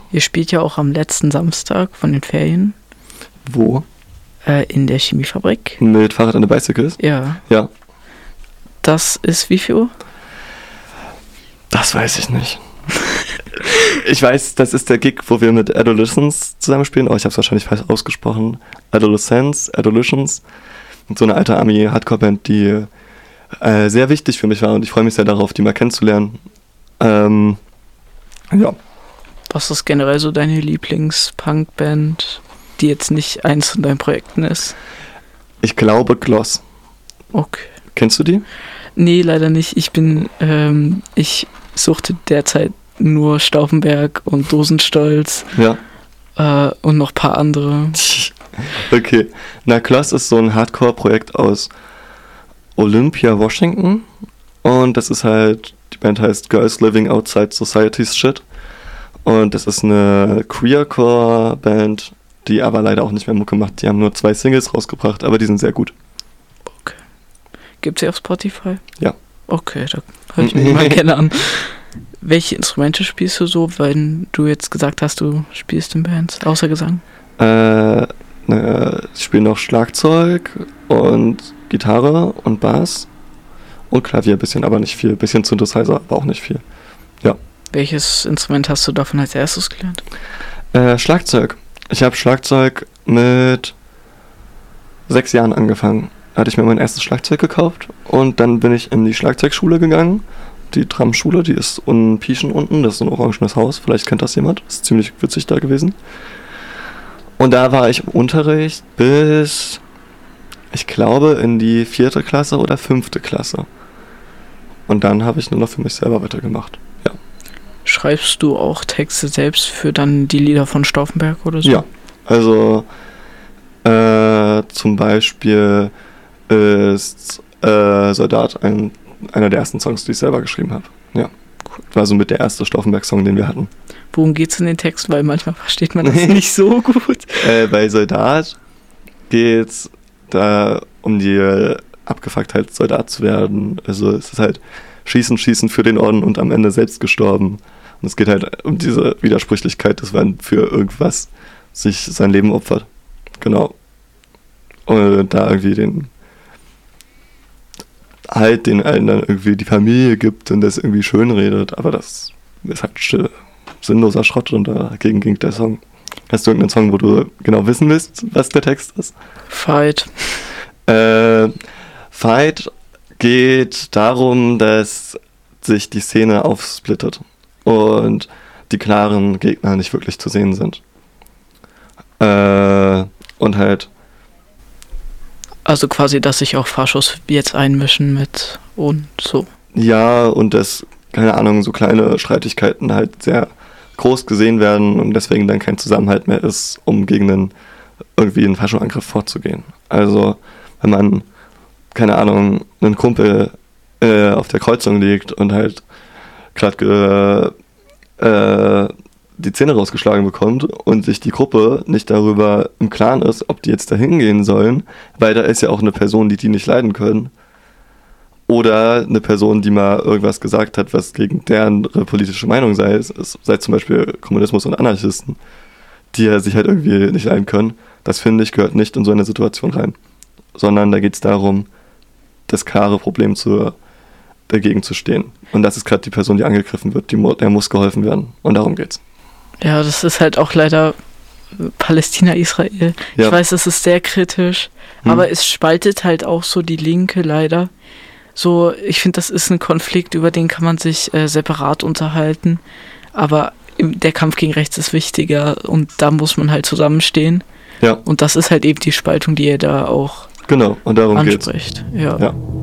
Ihr spielt ja auch am letzten Samstag von den Ferien. Wo? In der Chemiefabrik. Mit Fahrrad and the Bicycles? Ja. Ja. Das ist wie viel Uhr? Das weiß ich nicht. Ich weiß, das ist der Gig, wo wir mit Adolescents zusammenspielen. Oh, ich habe es wahrscheinlich falsch ausgesprochen. Adolescents. Und so eine alte Army-Hardcore-Band, die sehr wichtig für mich war. Und ich freue mich sehr darauf, die mal kennenzulernen. Ja. Was ist generell so deine Lieblings-Punk-Band, die jetzt nicht eins von deinen Projekten ist? Ich glaube Gloss. Okay. Kennst du die? Nee, leider nicht. Ich suchte derzeit nur Stauffenberg und Dosenstolz. Ja. Und noch ein paar andere. Okay. Na, Gloss ist so ein Hardcore-Projekt aus Olympia, Washington. Und das ist halt, die Band heißt Girls Living Outside Society's Shit. Und das ist eine Queercore-Band, die aber leider auch nicht mehr Mucke macht. Die haben nur 2 Singles rausgebracht, aber die sind sehr gut. Okay. Gibt's sie auf Spotify? Ja. Okay, da höre ich mich mal gerne an. Welche Instrumente spielst du so, wenn du jetzt gesagt hast, du spielst in Bands, außer Gesang? Ich spiele noch Schlagzeug und Gitarre und Bass und Klavier ein bisschen, aber nicht viel. Ein bisschen Synthesizer, aber auch nicht viel. Ja. Welches Instrument hast du davon als erstes gelernt? Schlagzeug. Ich habe Schlagzeug mit 6 Jahren angefangen. Da hatte ich mir mein erstes Schlagzeug gekauft und dann bin ich in die Schlagzeugschule gegangen. Die Drumschule, die ist in Pieschen unten, das ist so ein orangenes Haus, vielleicht kennt das jemand, das ist ziemlich witzig da gewesen. Und da war ich im Unterricht bis, ich glaube, in die 4. Klasse oder 5. Klasse. Und dann habe ich nur noch für mich selber weitergemacht, ja. Schreibst du auch Texte selbst für dann die Lieder von Stauffenberg oder so? Ja, also zum Beispiel ist Soldat einer der ersten Songs, die ich selber geschrieben habe. Ja, cool. War so mit der erste Stauffenberg-Song, den wir hatten. Worum geht's in den Texten? Weil manchmal versteht man das nicht so gut. Bei Soldat geht's da um die Abgefucktheit, Soldat zu werden. Also es ist halt Schießen für den Orden und am Ende selbst gestorben. Und es geht halt um diese Widersprüchlichkeit, dass man für irgendwas sich sein Leben opfert. Genau. Und da irgendwie den allen dann irgendwie die Familie gibt und das irgendwie schön redet, aber das ist halt sinnloser Schrott und dagegen ging der Song. Hast du irgendeinen Song, wo du genau wissen willst, was der Text ist? Fight. Fight geht darum, dass sich die Szene aufsplittet und die klaren Gegner nicht wirklich zu sehen sind. Und halt also quasi, dass sich auch Faschos jetzt einmischen mit und so. Ja, und dass, keine Ahnung, so kleine Streitigkeiten halt sehr groß gesehen werden und deswegen dann kein Zusammenhalt mehr ist, um gegen irgendwie einen Faschoangriff vorzugehen. Also, wenn man, keine Ahnung, einen Kumpel auf der Kreuzung liegt und halt gerade die Zähne rausgeschlagen bekommt und sich die Gruppe nicht darüber im Klaren ist, ob die jetzt da hingehen sollen, weil da ist ja auch eine Person, die nicht leiden können. Oder eine Person, die mal irgendwas gesagt hat, was gegen deren politische Meinung sei zum Beispiel Kommunismus und Anarchisten, die ja sich halt irgendwie nicht leiden können. Das, finde ich, gehört nicht in so eine Situation rein. Sondern da geht es darum, das klare Problem dagegen zu stehen. Und das ist gerade die Person, die angegriffen wird, der muss geholfen werden. Und darum geht's. Ja, das ist halt auch leider Palästina-Israel. Ja. Ich weiß, es ist sehr kritisch, aber es spaltet halt auch so die Linke leider. So, ich finde, das ist ein Konflikt, über den kann man sich separat unterhalten, aber der Kampf gegen rechts ist wichtiger und da muss man halt zusammenstehen. Ja. Und das ist halt eben die Spaltung, die ihr da auch genau, und darum anspricht. Geht's. Ja.